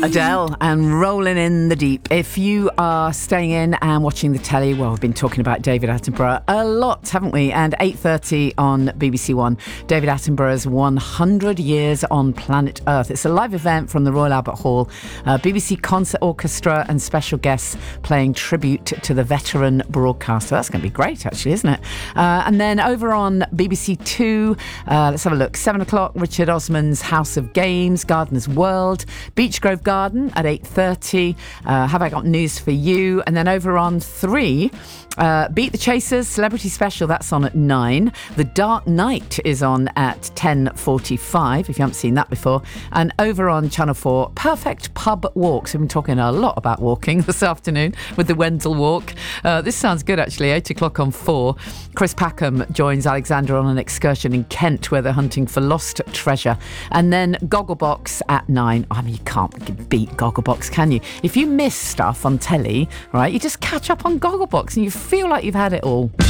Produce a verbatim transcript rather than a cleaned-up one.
Adele and Rolling in the Deep. If you are staying in and watching the telly, well, we've been talking about David Attenborough a lot, haven't we? And eight thirty on B B C One, David Attenborough's one hundred years on planet Earth. It's a live event from the Royal Albert Hall. Uh, B B C Concert Orchestra and special guests playing tribute to the veteran broadcaster. That's going to be great, actually, isn't it? Uh, and then over on B B C Two, uh, let's have a look. Seven o'clock, Richard Osman's House of Games, Gardener's World, Beechgrove Garden at eight thirty. Uh, have I got news for you? And then over on three, uh, Beat the Chasers Celebrity Special, that's on at nine. The Dark Knight is on at ten forty-five, if you haven't seen that before. And over on Channel four, Perfect Pub Walks. We've been talking a lot about walking this afternoon with the Wendell Walk. Uh, this sounds good, actually. eight o'clock on four. Chris Packham joins Alexander on an excursion in Kent where they're hunting for lost treasure. And then Gogglebox at nine. I mean, you can't beat Gogglebox, can you? If you miss stuff on telly, right, you just catch up on Gogglebox and you feel like you've had it all.